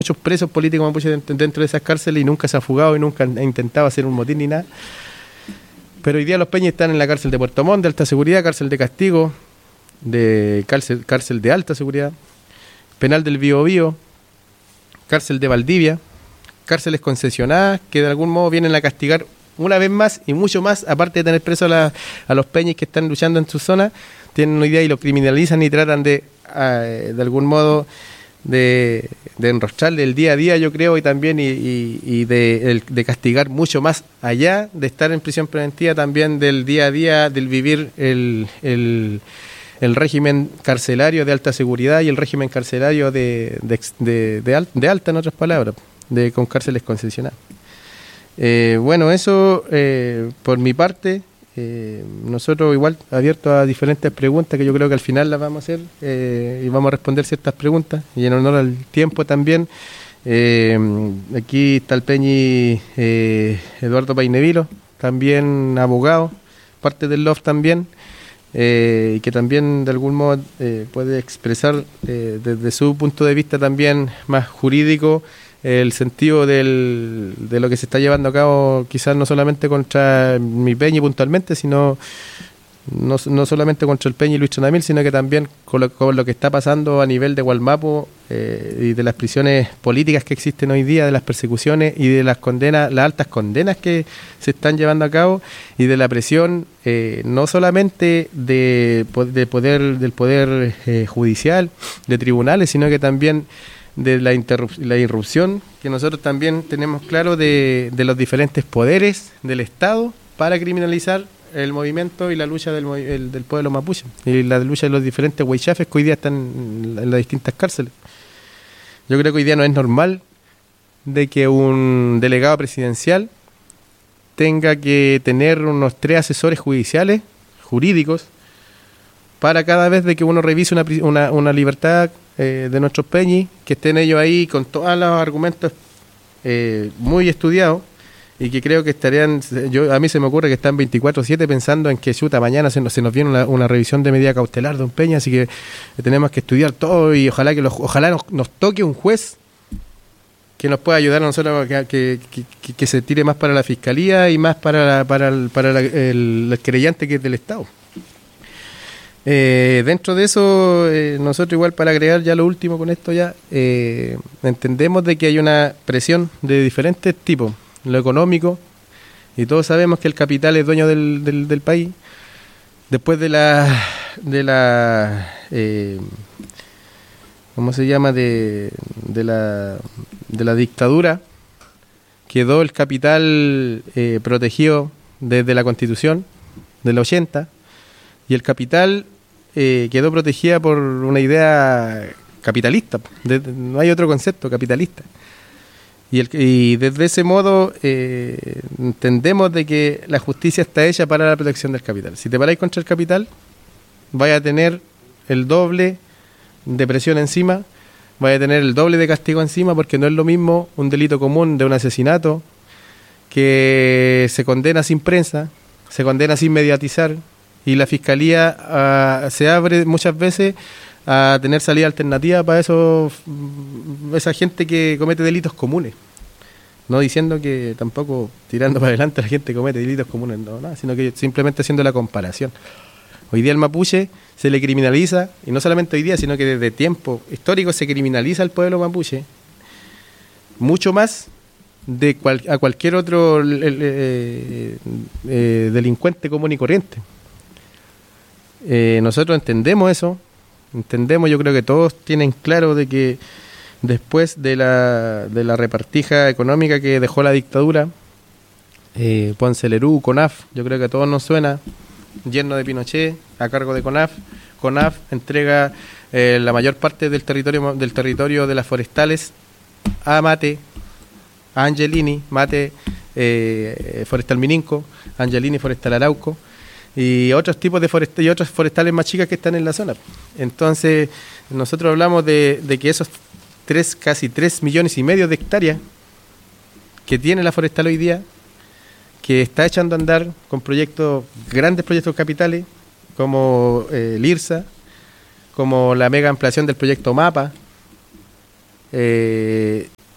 muchos presos políticos mapuches dentro de esas cárceles y nunca se ha fugado y nunca ha intentado hacer un motín ni nada. Pero hoy día los peñis están en la cárcel de Puerto Montt, de alta seguridad, cárcel de castigo, cárcel de alta seguridad, penal del Biobío, cárcel de Valdivia, cárceles concesionadas que de algún modo vienen a castigar una vez más y mucho más, aparte de tener presos a los peñis que están luchando en su zona, tienen una idea y lo criminalizan y tratan de algún modo de enrostrarle el día a día, yo creo, y también y de castigar mucho más allá de estar en prisión preventiva, también del día a día, del vivir el régimen carcelario de alta seguridad y el régimen carcelario de alta, en otras palabras, con cárceles concesionadas. Bueno, eso por mi parte. Nosotros igual abiertos a diferentes preguntas que yo creo que al final las vamos a hacer y vamos a responder ciertas preguntas y en honor al tiempo también. Aquí está el peñi Eduardo Painevilo, también abogado, parte del LOF también, y que también de algún modo puede expresar desde su punto de vista también más jurídico el sentido de lo que se está llevando a cabo, quizás no solamente contra mi peñi puntualmente, sino no solamente contra el peñi y Luis Tronamil, sino que también con lo que está pasando a nivel de Gualmapu y de las prisiones políticas que existen hoy día, de las persecuciones y de las condenas, las altas condenas que se están llevando a cabo y de la presión no solamente del poder judicial, de tribunales, sino que también de la irrupción que nosotros también tenemos claro de los diferentes poderes del Estado para criminalizar el movimiento y la lucha del pueblo mapuche y la lucha de los diferentes huaychafes que hoy día están en las distintas cárceles. Yo creo que hoy día no es normal de que un delegado presidencial tenga que tener unos 3 asesores jurídicos para cada vez de que uno revise una libertad de nuestros peñis, que estén ellos ahí con todos los argumentos muy estudiados y que creo que estarían, a mí se me ocurre que están 24/7 pensando en que mañana se nos viene una revisión de medida cautelar de un peña, así que tenemos que estudiar todo y ojalá nos toque un juez que nos pueda ayudar a nosotros que se tire más para la fiscalía y más para el querellante que es del Estado. Dentro de eso, nosotros igual para agregar ya lo último con esto ya, entendemos de que hay una presión de diferentes tipos, lo económico, y todos sabemos que el capital es dueño del país. Después de la ¿cómo se llama? De la dictadura, quedó el capital protegido desde la Constitución del 80, y el capital quedó protegida por una idea capitalista, no hay otro concepto, capitalista. Y desde ese modo entendemos de que la justicia está hecha para la protección del capital. Si te paráis contra el capital, vaya a tener el doble de presión encima, vaya a tener el doble de castigo encima, porque no es lo mismo un delito común de un asesinato que se condena sin prensa, se condena sin mediatizar, y la fiscalía se abre muchas veces a tener salida alternativa para esa gente que comete delitos comunes. No diciendo que tampoco tirando para adelante la gente comete delitos comunes, no, nada, sino que simplemente haciendo la comparación. Hoy día el mapuche se le criminaliza, y no solamente hoy día, sino que desde tiempo histórico se criminaliza al pueblo mapuche, mucho más a cualquier otro delincuente común y corriente. Nosotros entendemos eso, yo creo que todos tienen claro de que después de la repartija económica que dejó la dictadura, Ponce Lerú, CONAF, yo creo que a todos nos suena, yerno de Pinochet, a cargo de CONAF entrega la mayor parte del territorio de las forestales a Mate, a Angelini, Mate Forestal Mininco, Angelini Forestal Arauco, y otros tipos de y otras forestales más chicas que están en la zona. Entonces, nosotros hablamos de que esos casi 3,5 millones de hectáreas que tiene la forestal hoy día, que está echando a andar con grandes proyectos capitales, como el IRSA, como la mega ampliación del proyecto MAPA,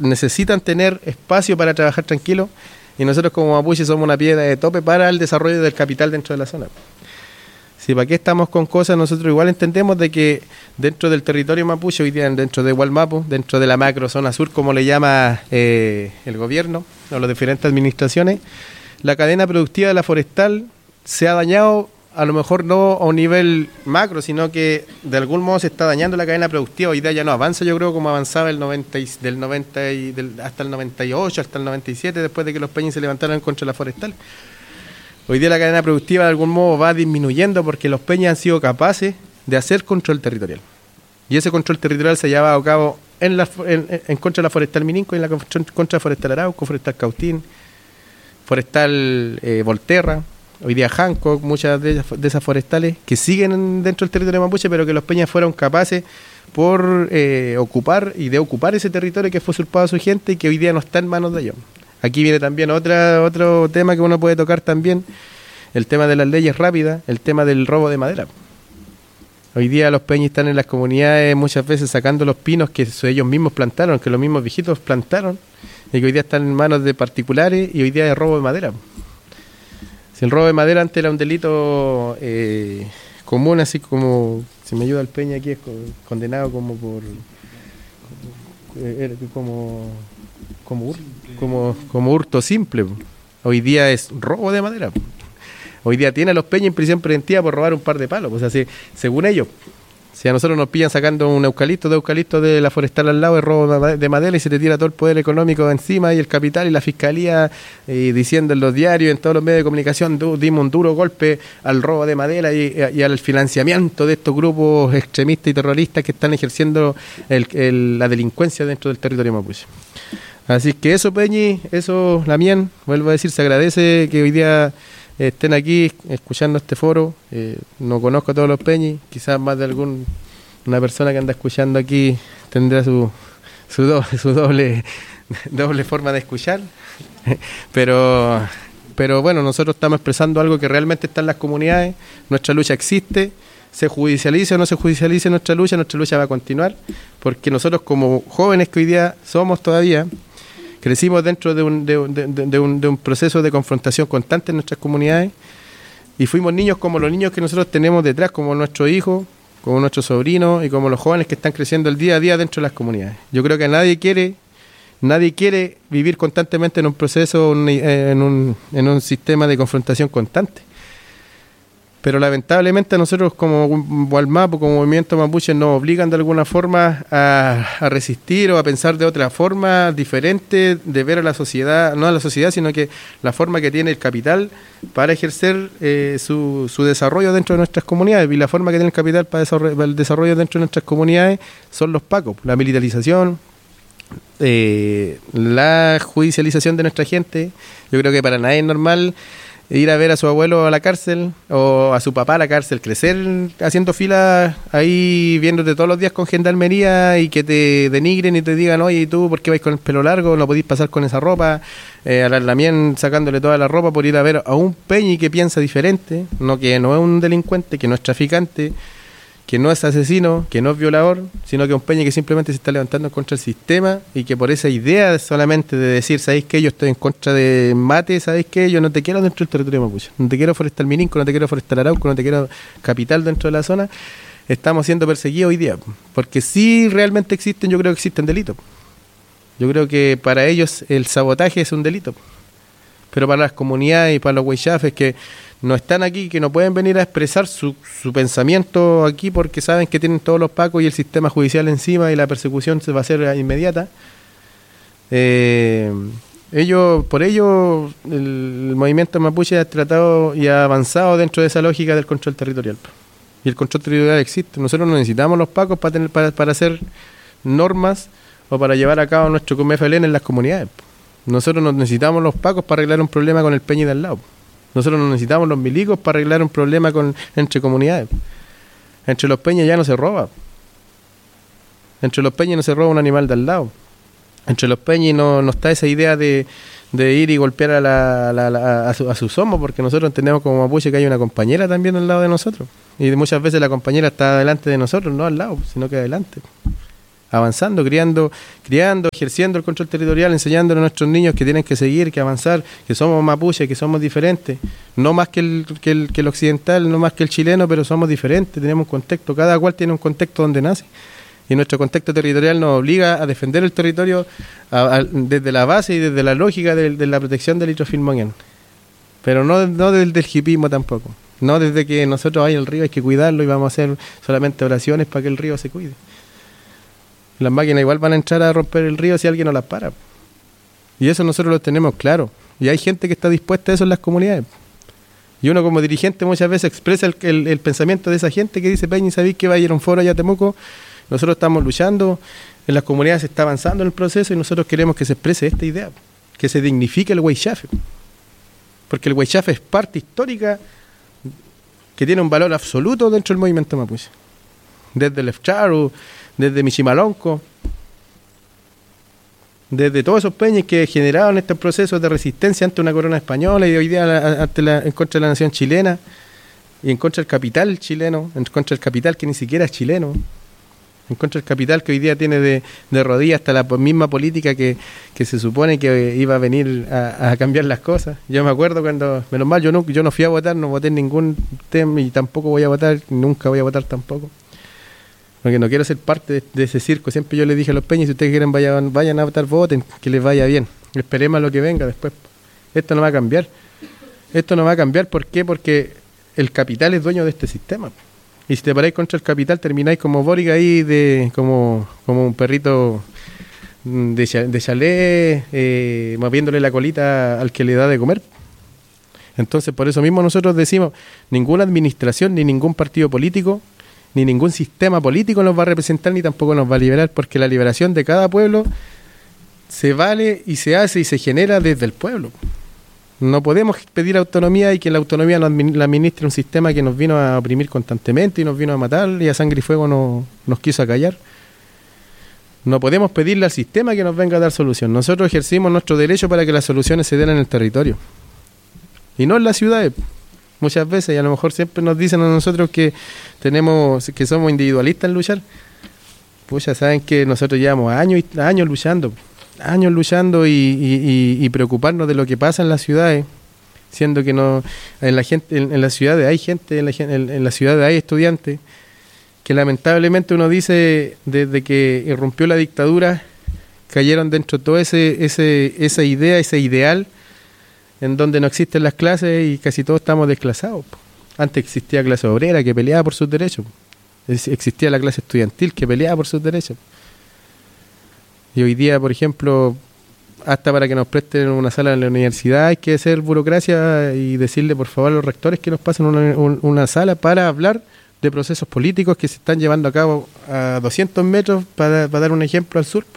necesitan tener espacio para trabajar tranquilo, y nosotros como mapuche somos una piedra de tope para el desarrollo del capital dentro de la zona. Si para qué estamos con cosas, nosotros igual entendemos de que dentro del territorio mapuche, hoy día dentro de Hualmapu, dentro de la macro zona sur, como le llama el gobierno o las diferentes administraciones, la cadena productiva de la forestal se ha dañado, a lo mejor no a un nivel macro, sino que de algún modo se está dañando la cadena productiva. Hoy día ya no avanza, yo creo, como avanzaba hasta el 98, hasta el 97, después de que los peñis se levantaron contra la forestal. Hoy día la cadena productiva de algún modo va disminuyendo porque los peñas han sido capaces de hacer control territorial. Y ese control territorial se ha llevado a cabo en contra de la forestal Mininco, en la contra la forestal Arauco, forestal Cautín, forestal Volterra, hoy día Hancock, muchas de esas forestales que siguen dentro del territorio mapuche, pero que los peñas fueron capaces por ocupar y de ocupar ese territorio que fue usurpado a su gente y que hoy día no está en manos de ellos. Aquí viene también otro tema que uno puede tocar también, el tema de las leyes rápidas, el tema del robo de madera. Hoy día los peñas están en las comunidades muchas veces sacando los pinos que ellos mismos plantaron, que los mismos viejitos plantaron, y que hoy día están en manos de particulares, y hoy día es robo de madera. Si el robo de madera antes era un delito común, así como, si me ayuda el peña aquí, es condenado como por... como hurto simple. Hoy día es robo de madera. Hoy día tiene a los peñas en prisión preventiva por robar un par de palos. O sea, según ellos, si a nosotros nos pillan sacando un eucalipto de la forestal al lado, es robo de madera, y se te tira todo el poder económico encima y el capital y la fiscalía diciendo en los diarios, en todos los medios de comunicación, dimos un duro golpe al robo de madera y al financiamiento de estos grupos extremistas y terroristas que están ejerciendo la delincuencia dentro del territorio mapuche. Así que eso, Peñi, eso, Lamien, vuelvo a decir, se agradece que hoy día estén aquí escuchando este foro. No conozco a todos los peñis, quizás más de una persona que anda escuchando aquí tendrá su doble forma de escuchar. pero bueno, nosotros estamos expresando algo que realmente está en las comunidades. Nuestra lucha existe, se judicialice o no se judicialice nuestra lucha va a continuar, porque nosotros como jóvenes que hoy día somos todavía, crecimos dentro de un proceso de confrontación constante en nuestras comunidades, y fuimos niños como los niños que nosotros tenemos detrás, como nuestros hijos, como nuestros sobrinos y como los jóvenes que están creciendo el día a día dentro de las comunidades. Yo creo que nadie quiere vivir constantemente en un proceso, en un sistema de confrontación constante. Pero lamentablemente a nosotros como Hualmapu, como movimiento mapuche, nos obligan de alguna forma a resistir o a pensar de otra forma diferente de ver a la sociedad, no a la sociedad, sino que la forma que tiene el capital para ejercer su desarrollo dentro de nuestras comunidades. Y la forma que tiene el capital para el desarrollo dentro de nuestras comunidades son los pacos, la militarización, la judicialización de nuestra gente. Yo creo que para nadie es normal ir a ver a su abuelo a la cárcel o a su papá a la cárcel, crecer haciendo fila ahí viéndote todos los días con gendarmería y que te denigren y te digan, oye, ¿y tú por qué vais con el pelo largo? No podéis pasar con esa ropa, a la Lamien sacándole toda la ropa por ir a ver a un peñi que piensa diferente, que no es un delincuente, que no es traficante, que no es asesino, que no es violador, sino que es un peña que simplemente se está levantando contra el sistema, y que por esa idea solamente de decir, ¿sabéis qué? Yo estoy en contra de mate, ¿sabéis qué? Yo no te quiero dentro del territorio mapuche, no te quiero forestal Mininco, no te quiero forestal Arauco, no te quiero capital dentro de la zona. Estamos siendo perseguidos hoy día, porque si realmente existen, yo creo que existen delitos. Yo creo que para ellos el sabotaje es un delito, pero para las comunidades y para los huaychafes que no están aquí, que no pueden venir a expresar su pensamiento aquí porque saben que tienen todos los pacos y el sistema judicial encima y la persecución se va a hacer inmediata. Por ello el movimiento mapuche ha tratado y ha avanzado dentro de esa lógica del control territorial. Y el control territorial existe. Nosotros no necesitamos los pacos para hacer normas o para llevar a cabo nuestro COMEFLN en las comunidades. Nosotros no necesitamos los pacos para arreglar un problema con el peñi de al lado. Nosotros no necesitamos los milicos para arreglar un problema entre comunidades. Entre los peñas ya no se roba. Entre los peñas no se roba un animal de al lado. Entre los peñas no está esa idea de ir y golpear a su somo, porque nosotros entendemos como mapuche que hay una compañera también al lado de nosotros. Y muchas veces la compañera está delante de nosotros, no al lado, sino que adelante. avanzando, criando, ejerciendo el control territorial, enseñándole a nuestros niños que tienen que seguir, que avanzar, que somos mapuches, que somos diferentes, no más que el occidental, no más que el chileno, pero somos diferentes, tenemos un contexto, cada cual tiene un contexto donde nace. Y nuestro contexto territorial nos obliga a defender el territorio desde la base y desde la lógica de la protección del litro filmonien. Pero no del hipismo tampoco. No desde que nosotros hay el río hay que cuidarlo y vamos a hacer solamente oraciones para que el río se cuide. Las máquinas igual van a entrar a romper el río si alguien no las para. Y eso nosotros lo tenemos claro. Y hay gente que está dispuesta a eso en las comunidades. Y uno como dirigente muchas veces expresa el pensamiento de esa gente que dice, Peña, ¿sabéis que va a ir a un foro allá a Temuco? Nosotros estamos luchando, en las comunidades se está avanzando en el proceso y nosotros queremos que se exprese esta idea, que se dignifique el Huaychafe. Porque el Huaychafe es parte histórica que tiene un valor absoluto dentro del movimiento mapuche. Desde el Efcharu, desde Michimalonco, desde todos esos peñas que generaron estos procesos de resistencia ante una corona española y hoy día en contra de la nación chilena y en contra del capital chileno, en contra del capital que ni siquiera es chileno, en contra del capital que hoy día tiene de rodillas hasta la misma política que se supone que iba a venir a cambiar las cosas. Yo me acuerdo cuando, menos mal, yo no fui a votar, no voté en ningún tema y tampoco voy a votar, nunca voy a votar tampoco. Porque no quiero ser parte de ese circo. Siempre yo les dije a los peñas, si ustedes quieren vayan a votar, voten, que les vaya bien. Esperemos a lo que venga después. Esto no va a cambiar. Esto no va a cambiar, ¿por qué? Porque el capital es dueño de este sistema. Y si te paráis contra el capital, termináis como Boric ahí, como un perrito de chalet, moviéndole la colita al que le da de comer. Entonces, por eso mismo nosotros decimos, ninguna administración, ni ningún partido político, ni ningún sistema político nos va a representar, ni tampoco nos va a liberar, porque la liberación de cada pueblo se vale y se hace y se genera desde el pueblo. No podemos pedir autonomía y que la autonomía la administre un sistema que nos vino a oprimir constantemente y nos vino a matar y a sangre y fuego nos quiso acallar. No podemos pedirle al sistema que nos venga a dar solución. Nosotros ejercimos nuestro derecho para que las soluciones se den en el territorio y no en las ciudades. Muchas veces, y a lo mejor siempre nos dicen a nosotros que somos individualistas en luchar. Pues ya saben que nosotros llevamos años luchando y preocuparnos de lo que pasa en las ciudades, siendo que en las ciudades hay gente, en las ciudades hay estudiantes, que lamentablemente uno dice desde que irrumpió la dictadura cayeron dentro de toda esa idea, ese ideal en donde no existen las clases y casi todos estamos desclasados. Antes existía clase obrera que peleaba por sus derechos, existía la clase estudiantil que peleaba por sus derechos. Y hoy día, por ejemplo, hasta para que nos presten una sala en la universidad hay que hacer burocracia y decirle por favor a los rectores que nos pasen una sala para hablar de procesos políticos que se están llevando a cabo a 200 metros, para dar un ejemplo al sur.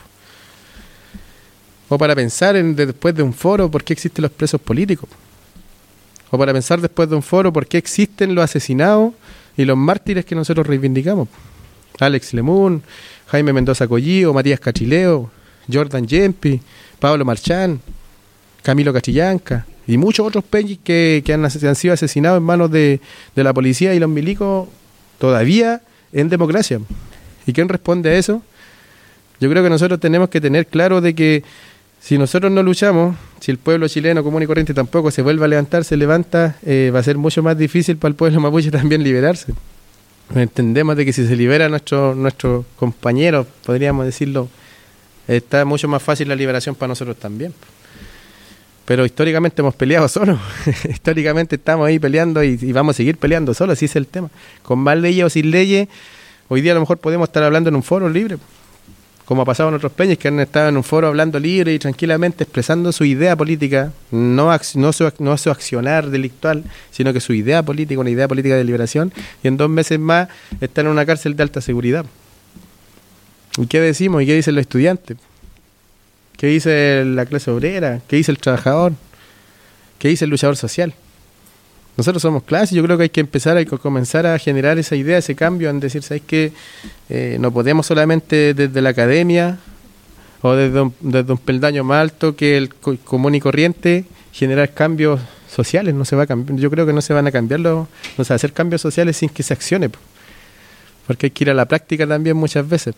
O para pensar después de un foro por qué existen los presos políticos. O para pensar después de un foro por qué existen los asesinados y los mártires que nosotros reivindicamos. Alex Lemun, Jaime Mendoza Collío, Matías Cachileo, Jordan Yempi, Pablo Marchán, Camilo Cachillanca y muchos otros peñis que han sido asesinados en manos de la policía y los milicos todavía en democracia. ¿Y quién responde a eso? Yo creo que nosotros tenemos que tener claro de que si nosotros no luchamos, si el pueblo chileno común y corriente tampoco se vuelve a levantar, se levanta, va a ser mucho más difícil para el pueblo mapuche también liberarse. Entendemos de que si se libera nuestros compañeros, podríamos decirlo, está mucho más fácil la liberación para nosotros también. Pero históricamente hemos peleado solos, históricamente estamos ahí peleando y vamos a seguir peleando solos, así es el tema. Con más leyes o sin leyes, hoy día a lo mejor podemos estar hablando en un foro libre, como ha pasado en otros peñas que han estado en un foro hablando libre y tranquilamente expresando su idea política, no su accionar delictual, sino que su idea política, una idea política de liberación, y en 2 meses más están en una cárcel de alta seguridad. ¿Y qué decimos? ¿Y qué dicen los estudiantes? ¿Qué dice la clase obrera? ¿Qué dice el trabajador? ¿Qué dice el luchador social? Nosotros somos clase, yo creo que hay que empezar, hay que comenzar a generar esa idea, ese cambio, en decir, ¿sabes qué? No podemos solamente desde la academia o desde un peldaño más alto que el común y corriente generar cambios sociales. No se va a cambiar, yo creo que no se van a cambiar no se va a hacer cambios sociales sin que se accione, porque hay que ir a la práctica también muchas veces.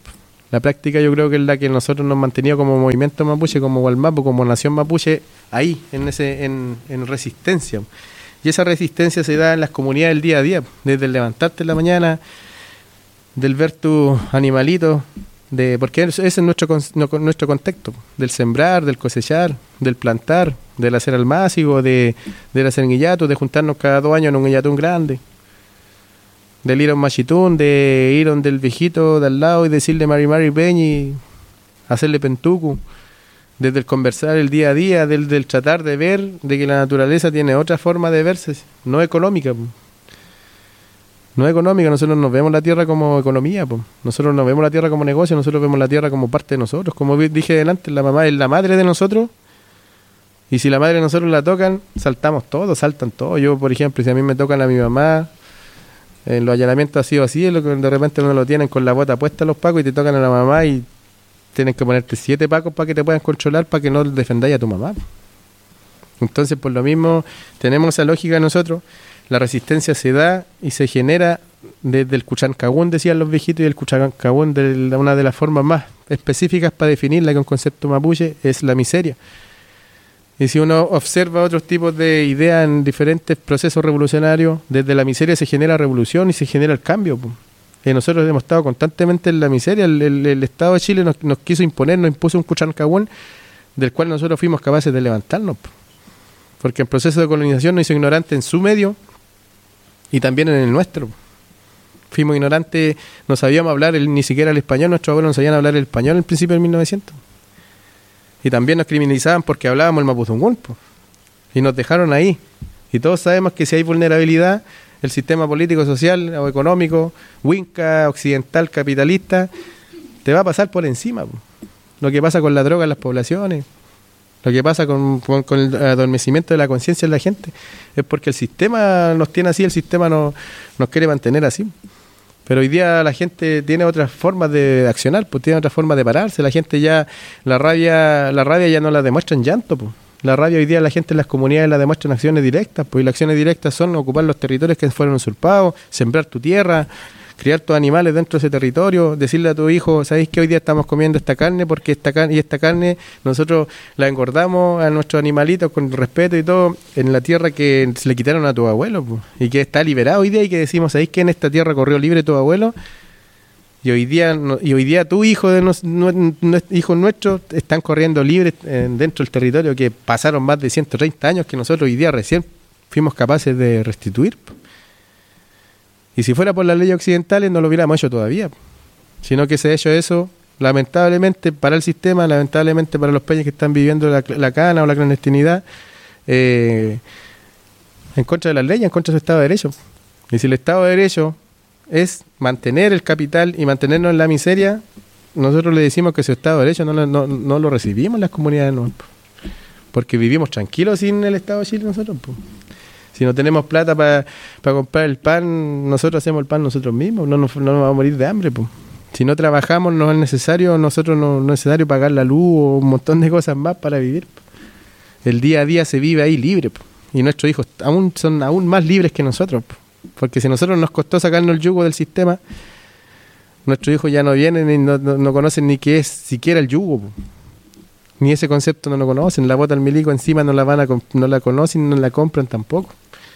La práctica yo creo que es la que nosotros nos mantenido como movimiento mapuche, como Gualmapu, como nación mapuche, ahí, en resistencia. Y esa resistencia se da en las comunidades del día a día, desde el levantarte en la mañana, del ver tus animalitos, porque ese es nuestro contexto, del sembrar, del cosechar, del plantar, del hacer almácigo, del hacer guillato, de juntarnos cada 2 años en un guillatón grande, del ir a un machitún, de ir donde el viejito de al lado y decirle Mari Peñi, hacerle pentucu, desde el conversar el día a día, del tratar de ver de que la naturaleza tiene otra forma de verse, no económica. No económica, nosotros nos vemos la tierra como economía, nosotros no vemos la tierra como negocio, nosotros vemos la tierra como parte de nosotros. Como dije delante, la mamá es la madre de nosotros, y si la madre de nosotros la tocan, saltan todos. Yo, por ejemplo, si a mí me tocan a mi mamá, en los allanamientos ha sido así, es lo que de repente uno lo tienen con la bota puesta los pacos y te tocan a la mamá y tienen que ponerte 7 pacos para que te puedan controlar, para que no defendáis a tu mamá. Entonces, por lo mismo, tenemos esa lógica nosotros. La resistencia se da y se genera desde el Cuchancagún, decían los viejitos, y el Cuchancagún, una de las formas más específicas para definirla, que un concepto mapuche, es la miseria. Y si uno observa otros tipos de ideas en diferentes procesos revolucionarios, desde la miseria se genera revolución y se genera el cambio. Nosotros hemos estado constantemente en la miseria. El Estado de Chile nos quiso imponer, nos impuso un Cuchancagún del cual nosotros fuimos capaces de levantarnos. Porque el proceso de colonización nos hizo ignorantes en su medio y también en el nuestro. Fuimos ignorantes, no sabíamos hablar ni siquiera el español, nuestros abuelos no sabían hablar el español en el principio del 1900. Y también nos criminalizaban porque hablábamos el mapuzungún, y nos dejaron ahí. Y todos sabemos que si hay vulnerabilidad, el sistema político, social o económico, winca, occidental, capitalista, te va a pasar por encima. Lo que pasa con la droga en las poblaciones, lo que pasa con el adormecimiento de la conciencia de la gente, es porque el sistema nos tiene así, el sistema nos quiere mantener así. Pero hoy día la gente tiene otras formas de accionar, pues tiene otras formas de pararse. La gente ya, la rabia ya no la demuestra en llanto, pues. La rabia hoy día la gente en las comunidades la demuestra en acciones directas, pues, y las acciones directas son ocupar los territorios que fueron usurpados, sembrar tu tierra, criar tus animales dentro de ese territorio, decirle a tu hijo, ¿sabéis que hoy día estamos comiendo esta carne? Porque esta carne nosotros la engordamos a nuestros animalitos con respeto y todo, en la tierra que se le quitaron a tu abuelo, pues, y que está liberado hoy día, y que decimos, ¿sabéis que en esta tierra corrió libre tu abuelo? Y hoy día tu hijo, hijos nuestros, están corriendo libres dentro del territorio que pasaron más de 130 años que nosotros hoy día recién fuimos capaces de restituir. Y si fuera por las leyes occidentales no lo hubiéramos hecho todavía, sino que se ha hecho eso, lamentablemente para el sistema, lamentablemente para los peñas que están viviendo la cana o la clandestinidad, en contra de las leyes, en contra de su Estado de Derecho. Y si el Estado de Derecho es mantener el capital y mantenernos en la miseria, nosotros le decimos que su Estado de Derecho no lo recibimos en las comunidades, no, porque vivimos tranquilos sin el Estado de Chile nosotros, pues. Si no tenemos plata para comprar el pan, nosotros hacemos el pan nosotros mismos, no nos vamos a morir de hambre, pues. Si no trabajamos, no es necesario pagar la luz o un montón de cosas más para vivir. El día a día se vive ahí libre, pues. Y nuestros hijos son aún más libres que nosotros, pues. Porque si a nosotros nos costó sacarnos el yugo del sistema, nuestros hijos ya no vienen y no conocen ni qué es siquiera el yugo, pues. Ni ese concepto no lo conocen. La bota al milico encima no la conocen, no la compran tampoco.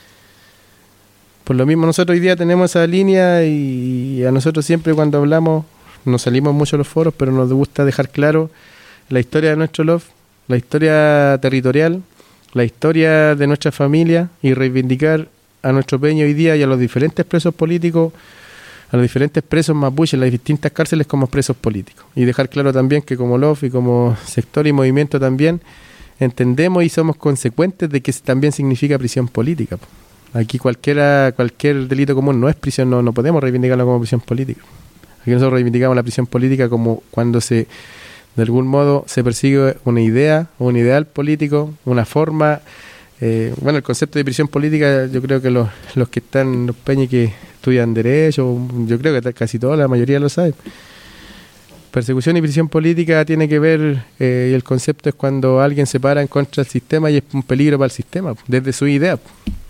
Por lo mismo nosotros hoy día tenemos esa línea, y a nosotros siempre cuando hablamos nos salimos mucho a los foros, pero nos gusta dejar claro la historia de nuestro LOF, la historia territorial, la historia de nuestra familia, y reivindicar a nuestro peño hoy día y a los diferentes presos políticos, a los diferentes presos mapuches en las distintas cárceles como presos políticos. Y dejar claro también que como LOF y como sector y movimiento también entendemos y somos consecuentes de que también significa prisión política. Aquí cualquier delito común no es prisión, no podemos reivindicarlo como prisión política. Aquí nosotros reivindicamos la prisión política como cuando de algún modo se persigue una idea o un ideal político, una forma. El concepto de prisión política, yo creo que los que están, los peñas que estudian derecho, yo creo que casi toda la mayoría lo sabe. Persecución y prisión política tiene que ver, y el concepto es cuando alguien se para en contra del sistema y es un peligro para el sistema, desde su idea,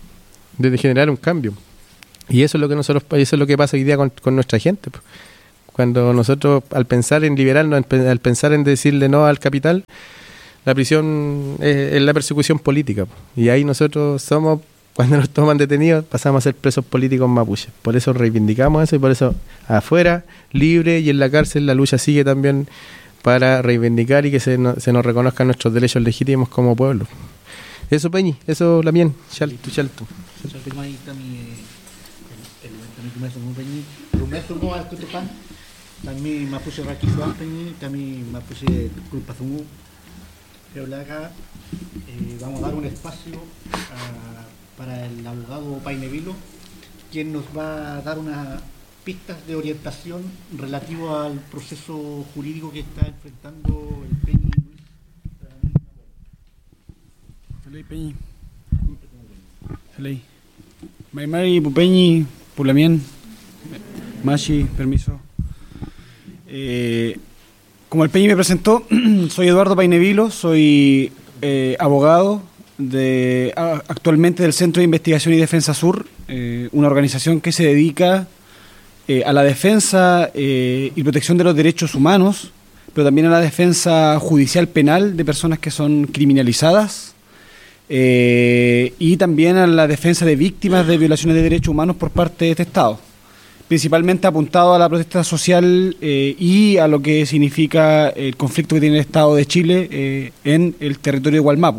desde generar un cambio. Y eso es lo que pasa hoy día con nuestra gente. Cuando nosotros, al pensar en liberarnos, al pensar en decirle no al capital, la prisión es la persecución política. Y ahí nosotros somos, cuando nos toman detenidos, pasamos a ser presos políticos mapuches. Por eso reivindicamos eso y por eso afuera, libre y en la cárcel, la lucha sigue también para reivindicar y que se nos reconozcan nuestros derechos legítimos como pueblo. Eso, Peñi, eso, Lamien, Chaltu. Kami Mapuche Rakisuan Peñi, kami Mapuche Culpazungu. Vamos a dar un espacio para el abogado Painevilo, quien nos va a dar unas pistas de orientación relativo al proceso jurídico que está enfrentando el Peñi. Salei Peñi. Salei. Maimari Pupeñi, Pulamien. Machi, permiso. Como el Peñi me presentó, soy Eduardo Painevilo, soy abogado actualmente del Centro de Investigación y Defensa Sur, una organización que se dedica a la defensa y protección de los derechos humanos, pero también a la defensa judicial penal de personas que son criminalizadas y también a la defensa de víctimas de violaciones de derechos humanos por parte de este Estado, principalmente apuntado a la protesta social y a lo que significa el conflicto que tiene el Estado de Chile en el territorio de Gualmapu.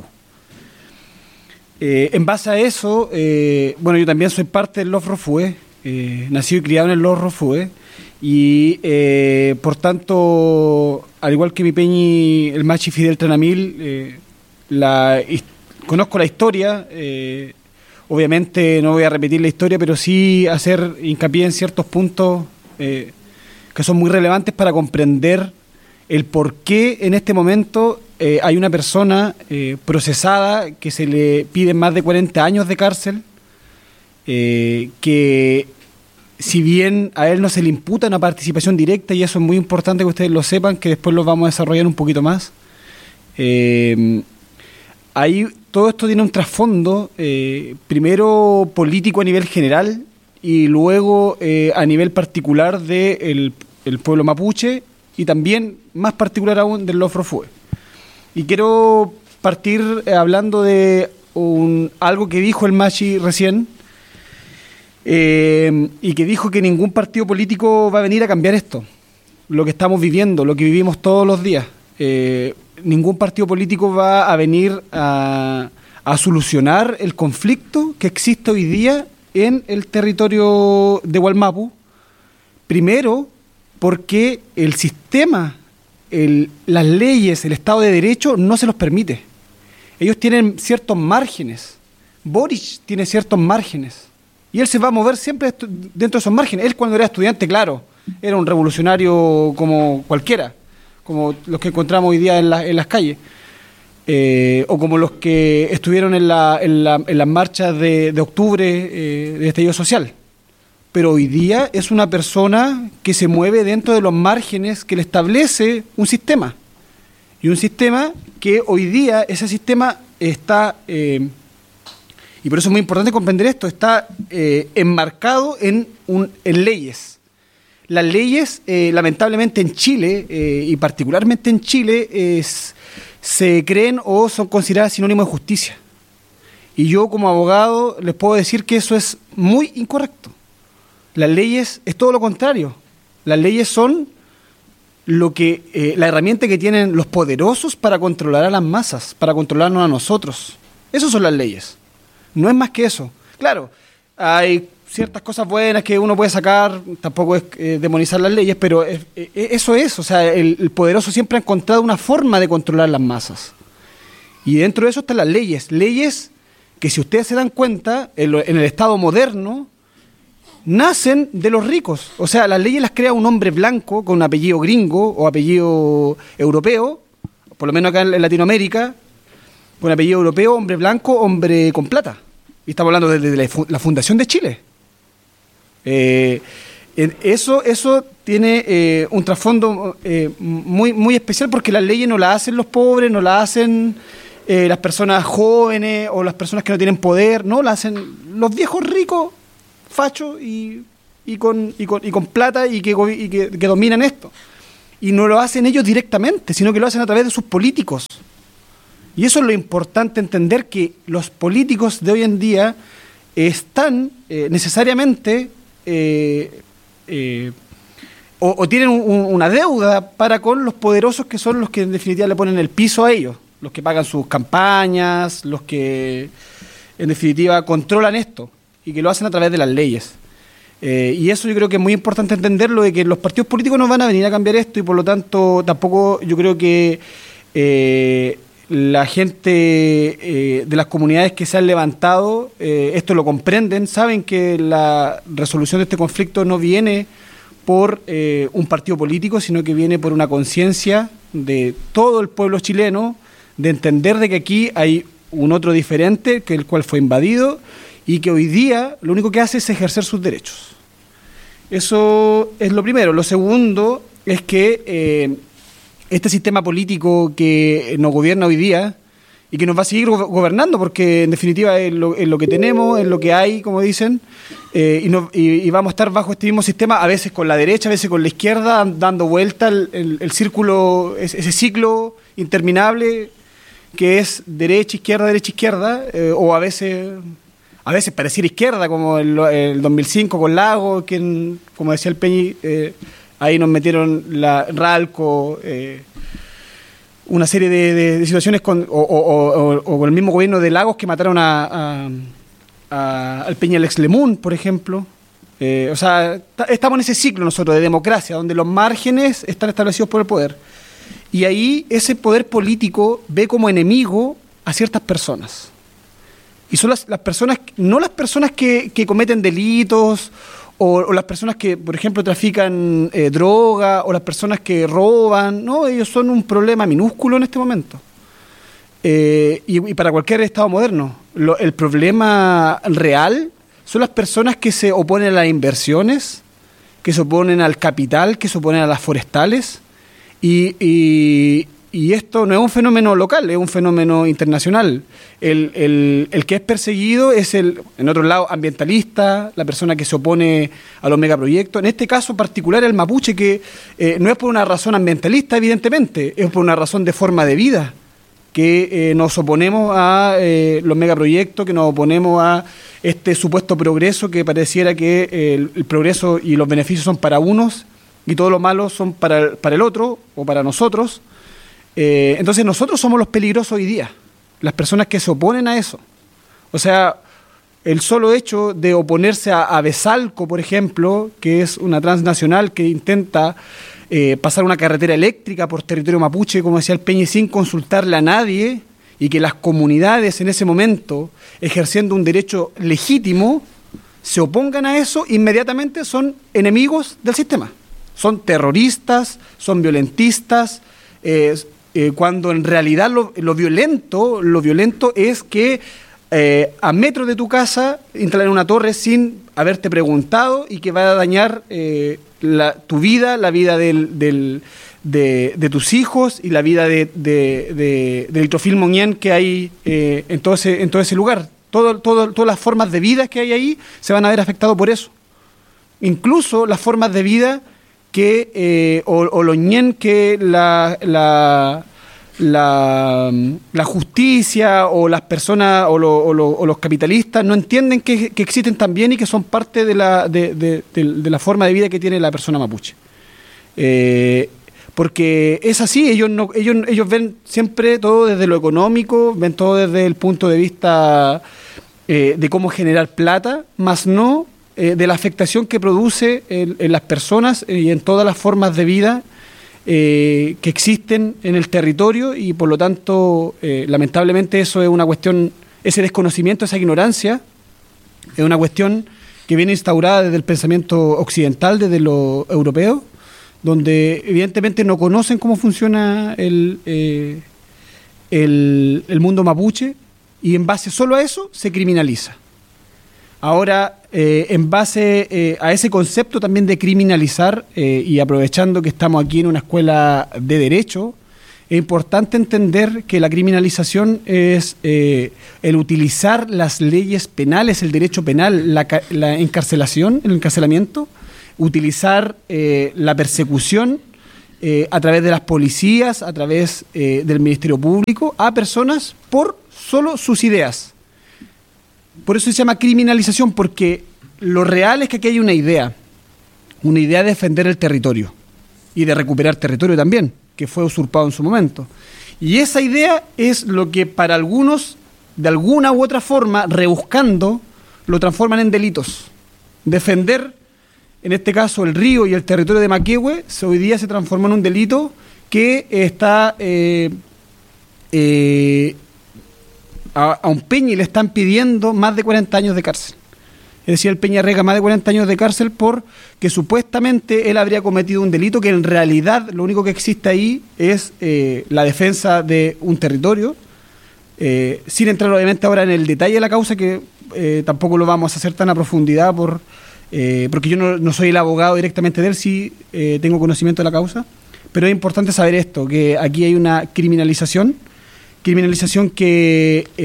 En base a eso, bueno, yo también soy parte del Los Rofue, nacido y criado en el Los Rofue, y por tanto, al igual que mi Peñi, el Machi Fidel Tranamil, conozco la historia. Obviamente no voy a repetir la historia, pero sí hacer hincapié en ciertos puntos que son muy relevantes para comprender el por qué en este momento hay una persona procesada que se le piden más de 40 años de cárcel, que si bien a él no se le imputa una participación directa, y eso es muy importante que ustedes lo sepan, que después lo vamos a desarrollar un poquito más, ahí todo esto tiene un trasfondo, primero político a nivel general y luego a nivel particular del pueblo mapuche y también más particular aún del Los Rofue. Y quiero partir hablando de algo que dijo el Machi recién y que dijo que ningún partido político va a venir a cambiar esto, lo que estamos viviendo, lo que vivimos todos los días. Ningún partido político va a venir a solucionar el conflicto que existe hoy día en el territorio de Gualmapu. Primero, porque el sistema, las leyes, el Estado de Derecho no se los permite. Ellos tienen ciertos márgenes. Boric tiene ciertos márgenes. Y él se va a mover siempre dentro de esos márgenes. Él cuando era estudiante, claro, era un revolucionario como cualquiera, como los que encontramos hoy día en las calles, o como los que estuvieron en las marchas de octubre de estallido social. Pero hoy día es una persona que se mueve dentro de los márgenes que le establece un sistema. Y un sistema que hoy día, ese sistema está, y por eso es muy importante comprender esto, está enmarcado en leyes. Las leyes, lamentablemente en Chile, y particularmente en Chile, se creen o son consideradas sinónimo de justicia. Y yo como abogado les puedo decir que eso es muy incorrecto. Las leyes es todo lo contrario. Las leyes son la herramienta que tienen los poderosos para controlar a las masas, para controlarnos a nosotros. Esas son las leyes. No es más que eso. Claro, hay ciertas cosas buenas que uno puede sacar, tampoco es demonizar las leyes, pero eso es, o sea, el poderoso siempre ha encontrado una forma de controlar las masas. Y dentro de eso están las leyes. Leyes que, si ustedes se dan cuenta, en el Estado moderno, nacen de los ricos. O sea, las leyes las crea un hombre blanco con un apellido gringo o apellido europeo, por lo menos acá en Latinoamérica, con apellido europeo, hombre blanco, hombre con plata. Y estamos hablando de la fundación de Chile. Eso tiene un trasfondo muy, muy especial, porque las leyes no las hacen los pobres, no las hacen las personas jóvenes o las personas que no tienen poder, no, las hacen los viejos ricos, fachos y y con plata y que dominan esto. Y no lo hacen ellos directamente, sino que lo hacen a través de sus políticos. Y eso es lo importante, entender que los políticos de hoy en día están necesariamente o tienen una deuda para con los poderosos, que son los que en definitiva le ponen el piso a ellos, los que pagan sus campañas, los que en definitiva controlan esto y que lo hacen a través de las leyes. Y eso yo creo que es muy importante entenderlo, de que los partidos políticos no van a venir a cambiar esto, y por lo tanto tampoco yo creo que la gente de las comunidades que se han levantado esto lo comprenden, saben que la resolución de este conflicto no viene por un partido político, sino que viene por una conciencia de todo el pueblo chileno, de entender de que aquí hay un otro diferente, que el cual fue invadido, y que hoy día lo único que hace es ejercer sus derechos. Eso es lo primero. Lo segundo es que este sistema político que nos gobierna hoy día y que nos va a seguir gobernando, porque en definitiva es lo que tenemos, es lo que hay, como dicen, y vamos a estar bajo este mismo sistema, a veces con la derecha, a veces con la izquierda, dando vuelta el círculo, ese ciclo interminable que es derecha, izquierda, o a veces pareciera izquierda, como el 2005 con Lago, que como decía el Peñi, ahí nos metieron la Ralco, una serie de situaciones con el mismo gobierno de Lagos, que mataron al Peña Alex Lemun, por ejemplo. O sea, estamos en ese ciclo nosotros de democracia, donde los márgenes están establecidos por el poder. Y ahí ese poder político ve como enemigo a ciertas personas. Y son las personas, no las personas que cometen delitos, o las personas que, por ejemplo, trafican droga, o las personas que roban. No, ellos son un problema minúsculo en este momento. Y para cualquier Estado moderno. El problema real son las personas que se oponen a las inversiones, que se oponen al capital, que se oponen a las forestales. Y esto no es un fenómeno local, es un fenómeno internacional. El que es perseguido es en otro lado, ambientalista, la persona que se opone a los megaproyectos. En este caso particular, el mapuche, que no es por una razón ambientalista, evidentemente, es por una razón de forma de vida, que nos oponemos a los megaproyectos, que nos oponemos a este supuesto progreso, que pareciera que el progreso y los beneficios son para unos y todo lo malo son para el otro o para nosotros. Entonces nosotros somos los peligrosos hoy día, las personas que se oponen a eso. O sea, el solo hecho de oponerse a Besalco, por ejemplo, que es una transnacional que intenta pasar una carretera eléctrica por territorio mapuche, como decía el Peñi, sin consultarle a nadie, y que las comunidades en ese momento, ejerciendo un derecho legítimo, se opongan a eso, inmediatamente son enemigos del sistema. Son terroristas, son violentistas, cuando en realidad lo violento es que a metros de tu casa instalen una torre sin haberte preguntado, y que va a dañar tu vida, la vida de tus hijos y la vida del Trofil Moñén que hay en todo ese lugar. Todas las formas de vida que hay ahí se van a ver afectadas por eso. Incluso las formas de vida o lo ñen que la justicia o las personas o los capitalistas no entienden que existen también, y que son parte de la forma de vida que tiene la persona mapuche. Porque es así, ellos ven siempre todo desde lo económico, ven todo desde el punto de vista de cómo generar plata, más no de la afectación que produce en las personas y en todas las formas de vida que existen en el territorio. Y por lo tanto, lamentablemente, eso es una cuestión, ese desconocimiento, esa ignorancia, es una cuestión que viene instaurada desde el pensamiento occidental, desde lo europeo, donde evidentemente no conocen cómo funciona el mundo mapuche, y en base solo a eso se criminaliza. Ahora, en base a ese concepto también de criminalizar, y aprovechando que estamos aquí en una escuela de Derecho, es importante entender que la criminalización es el utilizar las leyes penales, el derecho penal, la encarcelación, el encarcelamiento, utilizar la persecución a través de las policías, a través del Ministerio Público, a personas por solo sus ideas. Por eso se llama criminalización, porque lo real es que aquí hay una idea de defender el territorio y de recuperar territorio también, que fue usurpado en su momento. Y esa idea es lo que para algunos, de alguna u otra forma, rebuscando, lo transforman en delitos. Defender, en este caso, el río y el territorio de Maquehue, hoy día se transformó en un delito que está... a un Peñi le están pidiendo más de 40 años de cárcel. Es decir, el Peñarrega más de 40 años de cárcel porque supuestamente él habría cometido un delito que en realidad lo único que existe ahí es la defensa de un territorio, sin entrar obviamente ahora en el detalle de la causa, que tampoco lo vamos a hacer tan a profundidad porque yo no soy el abogado directamente de él, sí tengo conocimiento de la causa, pero es importante saber esto, que aquí hay una criminalización que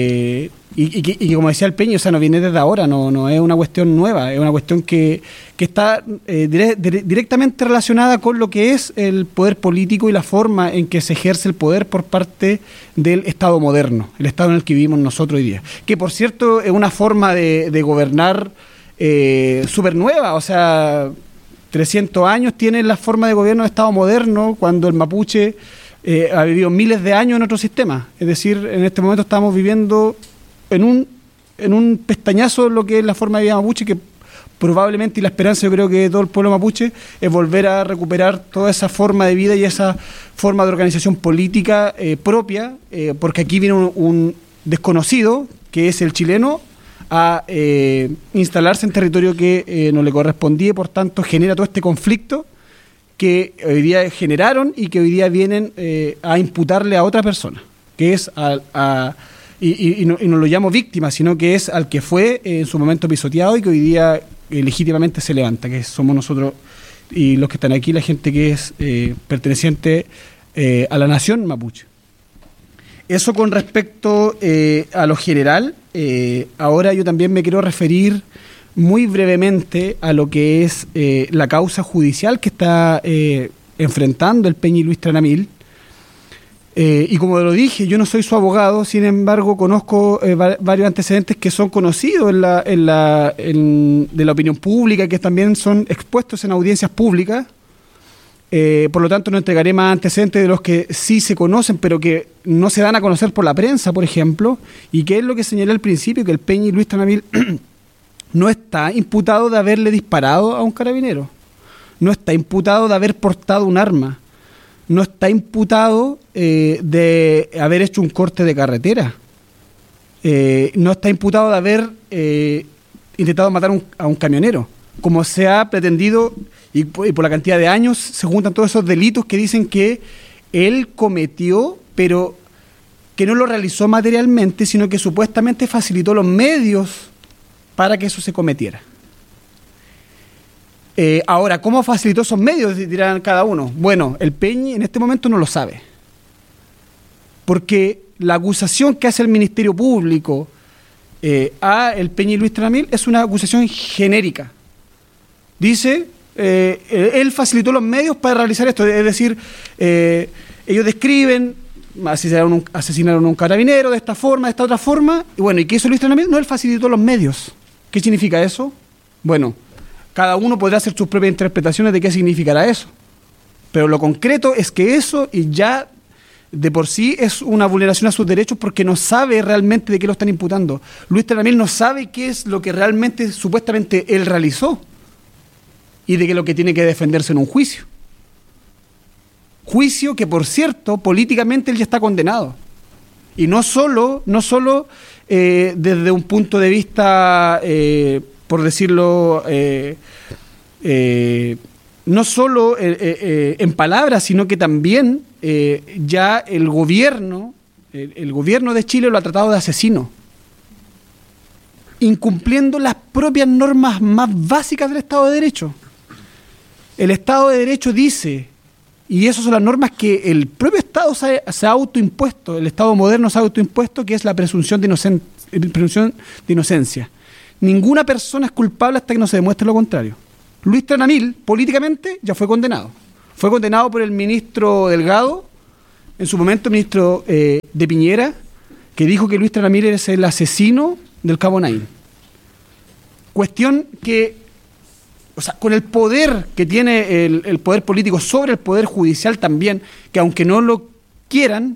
y como decía el Peñi, o sea, no viene desde ahora, no es una cuestión nueva, es una cuestión que está directamente relacionada con lo que es el poder político y la forma en que se ejerce el poder por parte del Estado moderno, el Estado en el que vivimos nosotros hoy día, que por cierto es una forma de gobernar súper nueva, o sea, 300 años tiene la forma de gobierno de Estado moderno, cuando el mapuche ha vivido miles de años en otro sistema. Es decir, en este momento estamos viviendo en un pestañazo lo que es la forma de vida mapuche, que probablemente, y la esperanza yo creo que de todo el pueblo mapuche, es volver a recuperar toda esa forma de vida y esa forma de organización política propia, porque aquí viene un desconocido, que es el chileno, a instalarse en territorio que no le correspondía y por tanto genera todo este conflicto que hoy día generaron y que hoy día vienen a imputarle a otra persona, que es y no lo llamo víctima, sino que es al que fue en su momento pisoteado y que hoy día legítimamente se levanta, que somos nosotros y los que están aquí, la gente que es perteneciente a la nación mapuche. Eso con respecto a lo general. Ahora yo también me quiero referir muy brevemente a lo que es la causa judicial que está enfrentando el Peñi Luis Tranamil. Y como lo dije, yo no soy su abogado, sin embargo conozco varios antecedentes que son conocidos de la opinión pública, que también son expuestos en audiencias públicas. Por lo tanto no entregaré más antecedentes de los que sí se conocen, pero que no se dan a conocer por la prensa, por ejemplo, y que es lo que señalé al principio, que el Peñi Luis Tranamil no está imputado de haberle disparado a un carabinero, no está imputado de haber portado un arma, no está imputado de haber hecho un corte de carretera, no está imputado de haber intentado matar a un camionero, como se ha pretendido, y por la cantidad de años se juntan todos esos delitos que dicen que él cometió, pero que no lo realizó materialmente, sino que supuestamente facilitó los medios para que eso se cometiera. Ahora, ¿cómo facilitó esos medios? Dirán cada uno. Bueno, el Peñi en este momento no lo sabe. Porque la acusación que hace el Ministerio Público a el Peñi Luis Tranamil es una acusación genérica. Dice, él facilitó los medios para realizar esto. Es decir, ellos describen, asesinaron a un carabinero de esta forma, de esta otra forma. Y bueno, ¿y qué hizo Luis Tranamil? No, él facilitó los medios. ¿Qué significa eso? Bueno, cada uno podrá hacer sus propias interpretaciones de qué significará eso. Pero lo concreto es que eso ya de por sí es una vulneración a sus derechos, porque no sabe realmente de qué lo están imputando. Luis Tranamil no sabe qué es lo que realmente, supuestamente, él realizó y de qué es lo que tiene que defenderse en un juicio. Juicio que, por cierto, políticamente él ya está condenado. Y no solo desde un punto de vista, por decirlo, no solo en palabras, sino que también ya el gobierno de Chile lo ha tratado de asesino, incumpliendo las propias normas más básicas del Estado de Derecho. El Estado de Derecho dice, Y esas son las normas que el propio Estado se ha autoimpuesto, el Estado moderno se ha autoimpuesto, que es la presunción de inocencia. Ninguna persona es culpable hasta que no se demuestre lo contrario. Luis Tranamil, políticamente, ya fue condenado. Fue condenado por el ministro Delgado, en su momento ministro de Piñera, que dijo que Luis Tranamil es el asesino del Cabo Naim. Cuestión que, o sea, con el poder que tiene el poder político sobre el poder judicial también, que aunque no lo quieran,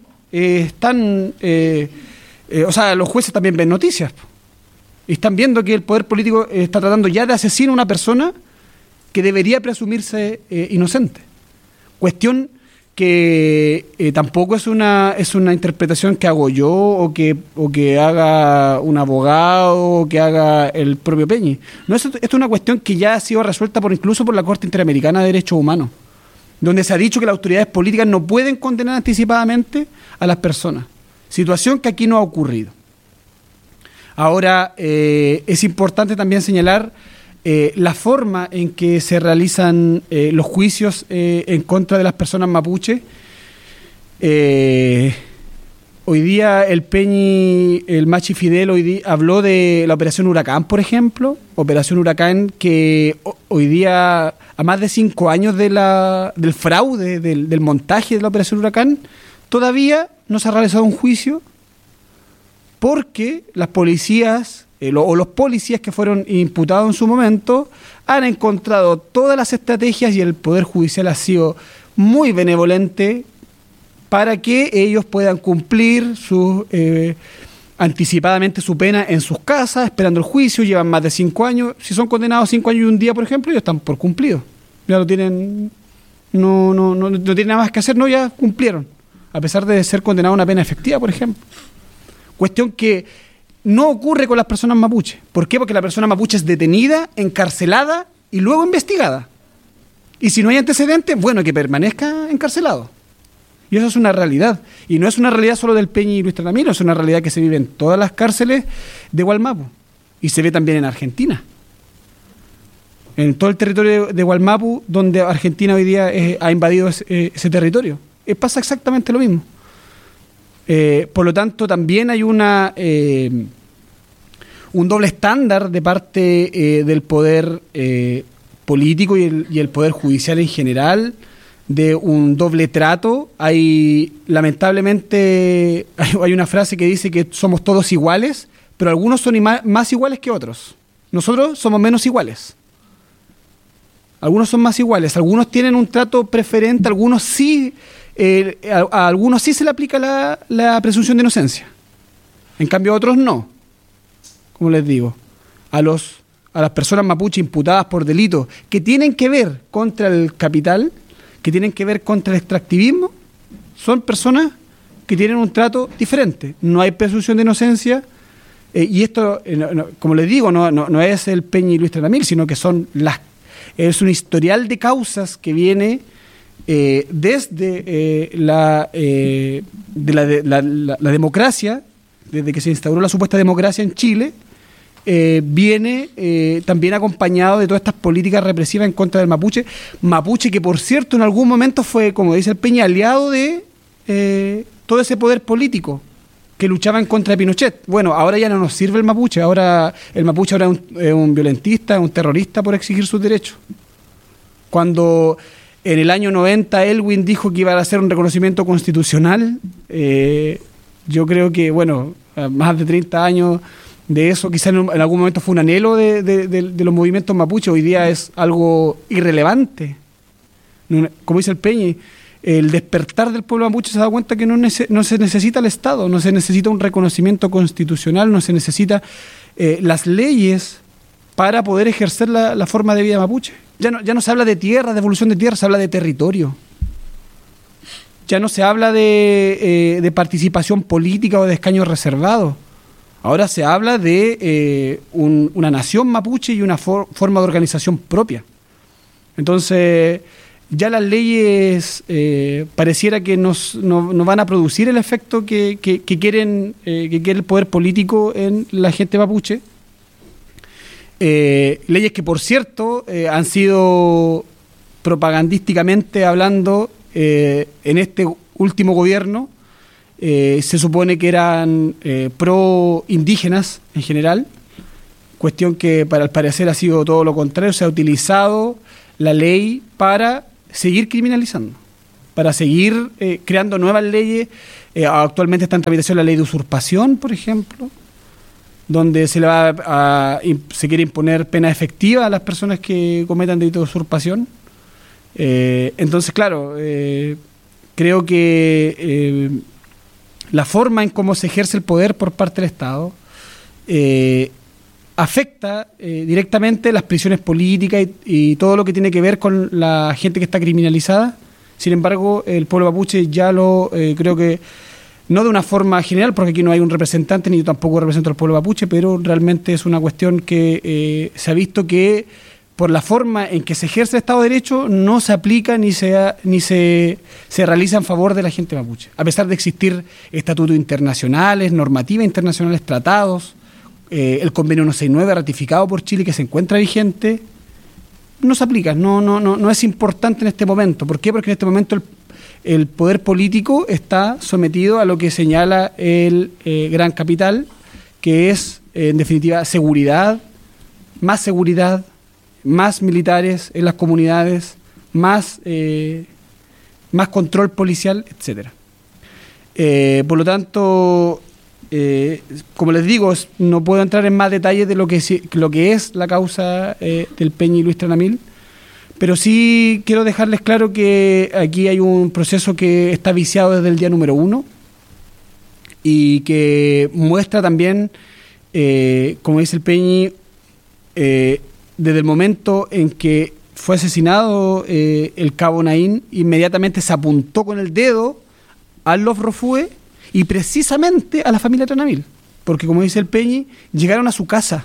o sea, los jueces también ven noticias. Y están viendo que el poder político está tratando ya de asesinar a una persona que debería presumirse inocente. Cuestión que tampoco es una interpretación que hago yo o que haga un abogado o que haga el propio Peñi. No, esto es una cuestión que ya ha sido resuelta incluso por la Corte Interamericana de Derechos Humanos, donde se ha dicho que las autoridades políticas no pueden condenar anticipadamente a las personas. Situación que aquí no ha ocurrido. Ahora, es importante también señalar la forma en que se realizan los juicios en contra de las personas mapuche. Hoy día el Machi Fidel habló de la Operación Huracán, por ejemplo. Operación Huracán que hoy día, a más de 5 años del fraude, del montaje de la Operación Huracán, todavía no se ha realizado un juicio porque las policías o los policías que fueron imputados en su momento han encontrado todas las estrategias y el Poder Judicial ha sido muy benevolente para que ellos puedan cumplir anticipadamente su pena en sus casas, esperando el juicio. Llevan más de 5 años. Si son condenados 5 años y un día, por ejemplo, ellos están por cumplidos. Ya lo tienen, no tienen nada más que hacer, ya cumplieron, a pesar de ser condenados a una pena efectiva, por ejemplo. Cuestión que no ocurre con las personas mapuche. ¿Por qué? Porque la persona mapuche es detenida, encarcelada y luego investigada. Y si no hay antecedentes, bueno, que permanezca encarcelado. Y eso es una realidad. Y no es una realidad solo del Peñi y Luis Tranamil, es una realidad que se vive en todas las cárceles de Wallmapu. Y se ve también en Argentina. En todo el territorio de Wallmapu, donde Argentina hoy día ha invadido ese territorio. Pasa exactamente lo mismo. Por lo tanto, también hay un doble estándar de parte del poder político y el poder judicial en general, de un doble trato. Lamentablemente, hay una frase que dice que somos todos iguales, pero algunos son más iguales que otros. Nosotros somos menos iguales. Algunos son más iguales, algunos tienen un trato preferente, algunos sí. A algunos sí se le aplica la presunción de inocencia. En cambio a otros no. Como les digo, a las personas mapuche imputadas por delitos que tienen que ver contra el capital, que tienen que ver contra el extractivismo, son personas que tienen un trato diferente. No hay presunción de inocencia. Y esto, como les digo, no es el Peñi y Luis Tranamil, sino que es un historial de causas que viene desde la democracia, desde que se instauró la supuesta democracia en Chile, viene también acompañado de todas estas políticas represivas en contra del mapuche, que por cierto en algún momento fue, como dice el Peña, aliado de todo ese poder político que luchaba en contra de Pinochet. Bueno, ahora ya no nos sirve el mapuche, ahora es un violentista, un terrorista por exigir sus derechos. Cuando en el año 90 Elwin dijo que iba a hacer un reconocimiento constitucional, yo creo que, más de 30 años de eso, quizás en algún momento fue un anhelo de los movimientos mapuche, hoy día es algo irrelevante. Como dice el Peñi, el despertar del pueblo mapuche se da cuenta que no se necesita el Estado, no se necesita un reconocimiento constitucional, no se necesita las leyes para poder ejercer la forma de vida mapuche. Ya no se habla de tierra, de evolución de tierra, se habla de territorio. Ya no se habla de participación política o de escaños reservados. Ahora se habla de una nación mapuche y una forma de organización propia. Entonces, ya las leyes pareciera que no van a producir el efecto que quiere el poder político en la gente mapuche. Leyes que, por cierto, han sido propagandísticamente hablando en este último gobierno se supone que eran pro indígenas en general, cuestión que al parecer ha sido todo lo contrario. Se ha utilizado la ley para seguir criminalizando, para seguir creando nuevas leyes. Actualmente está en tramitación la ley de usurpación, por ejemplo, donde se quiere imponer pena efectiva a las personas que cometan delito de usurpación. Entonces, claro, creo que la forma en cómo se ejerce el poder por parte del Estado afecta directamente las prisiones políticas y todo lo que tiene que ver con la gente que está criminalizada. Sin embargo, el pueblo mapuche ya creo que no de una forma general, porque aquí no hay un representante, ni yo tampoco represento al pueblo mapuche, pero realmente es una cuestión que se ha visto que por la forma en que se ejerce el Estado de Derecho no se aplica ni se realiza en favor de la gente mapuche. A pesar de existir estatutos internacionales, normativas internacionales, tratados, el convenio 169 ratificado por Chile que se encuentra vigente, no se aplica, no es importante en este momento. ¿Por qué? Porque en este momento el poder político está sometido a lo que señala el gran capital, que es, en definitiva, seguridad, más militares en las comunidades, más control policial, etcétera. Por lo tanto, como les digo, no puedo entrar en más detalles de lo que es la causa del Peñi y Luis Tranamil, pero sí quiero dejarles claro que aquí hay un proceso que está viciado desde el día número 1 y que muestra también, como dice el Peñi, desde el momento en que fue asesinado el cabo Naín, inmediatamente se apuntó con el dedo al Lof Rofue y precisamente a la familia Tranamil, porque como dice el Peñi, llegaron a su casa,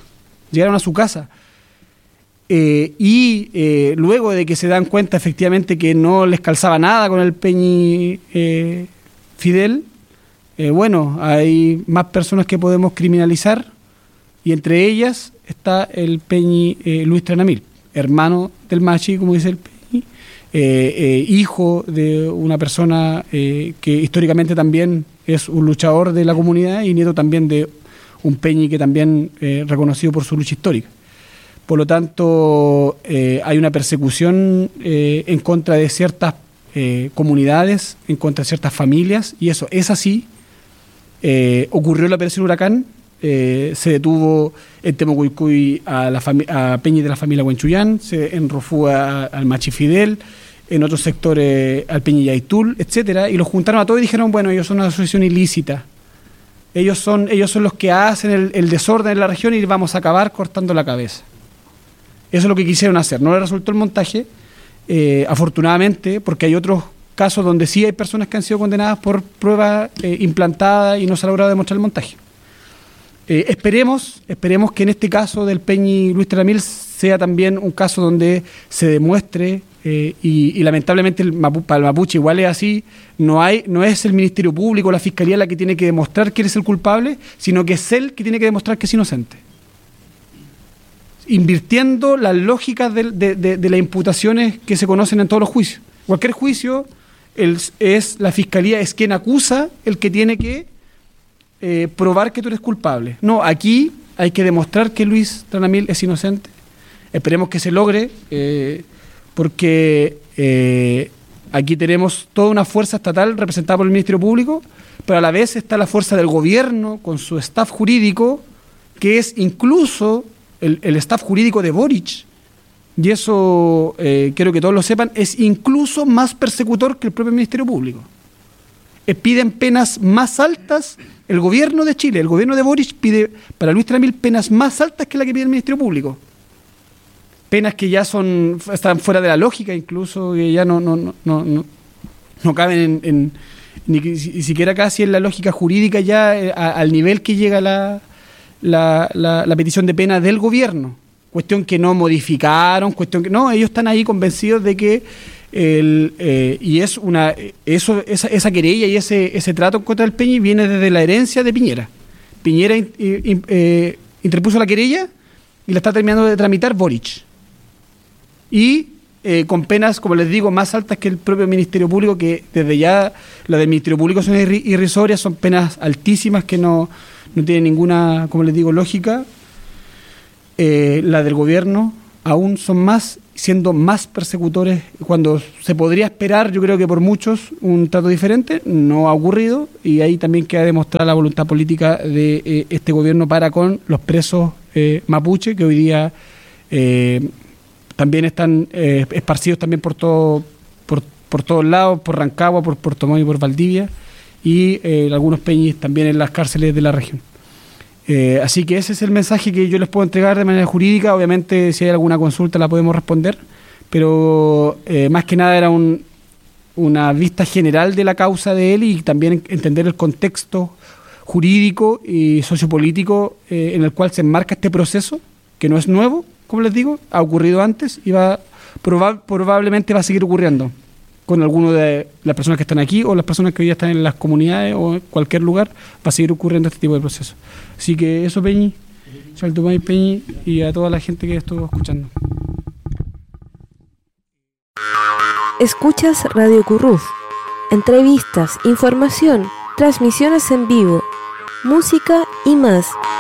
y luego de que se dan cuenta efectivamente que no les calzaba nada con el Peñi Fidel, bueno, hay más personas que podemos criminalizar, y entre ellas está el Peñi Luis Tranamil, hermano del Machi, como dice el Peñi, hijo de una persona que históricamente también es un luchador de la comunidad y nieto también de un Peñi que también reconocido por su lucha histórica. Por lo tanto, hay una persecución en contra de ciertas comunidades, en contra de ciertas familias, y eso es así. Ocurrió la Operación Huracán. Se detuvo en Temucuicui a Peñi de la familia Huenchuyán, en Rofúa al Machi Fidel, en otros sectores al Peñi Yaitul, etcétera, y los juntaron a todos y dijeron, bueno, ellos son una asociación ilícita, ellos son los que hacen el desorden en la región y vamos a acabar cortando la cabeza. Eso es lo que quisieron hacer. No les resultó el montaje, afortunadamente, porque hay otros casos donde sí hay personas que han sido condenadas por pruebas implantadas y no se ha logrado demostrar el montaje. Esperemos que en este caso del Peñi Luis Tranamil sea también un caso donde se demuestre, y lamentablemente para el mapuche igual es así, no es el Ministerio Público, la Fiscalía la que tiene que demostrar que eres el culpable, sino que es él que tiene que demostrar que es inocente. Invirtiendo las lógicas de las imputaciones que se conocen en todos los juicios. Cualquier juicio, la Fiscalía es quien acusa, el que tiene que probar que tú eres culpable. No, aquí hay que demostrar que Luis Tranamil es inocente. Esperemos que se logre, porque aquí tenemos toda una fuerza estatal representada por el Ministerio Público, pero a la vez está la fuerza del gobierno con su staff jurídico, que es incluso el staff jurídico de Boric, y eso quiero que todos lo sepan, es incluso más persecutor que el propio Ministerio Público. Piden penas más altas, el gobierno de Chile, el gobierno de Boric pide para Luis Tranamil penas más altas que la que pide el Ministerio Público. Penas que ya están fuera de la lógica, incluso, que ya no caben ni siquiera casi en la lógica jurídica ya al nivel que llega la petición de pena del gobierno. Cuestión que no modificaron, ellos están ahí convencidos de que esa querella y ese trato contra el Peñi viene desde la herencia de Piñera. Piñera interpuso la querella y la está terminando de tramitar Boric. Y con penas, como les digo, más altas que el propio Ministerio Público, que desde ya las del Ministerio Público son irrisorias, son penas altísimas que no tienen ninguna, como les digo, lógica. Las del gobierno aún son más, siendo más persecutores, cuando se podría esperar, yo creo que por muchos, un trato diferente, no ha ocurrido, y ahí también queda demostrada la voluntad política de este gobierno para con los presos mapuche, que hoy día también están esparcidos también por todos lados, por Rancagua, por Puerto Montt y por Valdivia, y algunos peñis también en las cárceles de la región. Así que ese es el mensaje que yo les puedo entregar de manera jurídica. Obviamente, si hay alguna consulta la podemos responder, pero más que nada era una vista general de la causa de él, y también entender el contexto jurídico y sociopolítico en el cual se enmarca este proceso, que no es nuevo, como les digo, ha ocurrido antes y probablemente va a seguir ocurriendo con alguno de las personas que están aquí o las personas que hoy ya están en las comunidades o en cualquier lugar. Va a seguir ocurriendo este tipo de procesos. Así que eso, Peñi, Saltumay, Peñi, y a toda la gente que estuvo escuchando. Escuchas Radio Curruf. Entrevistas, información, transmisiones en vivo, música y más.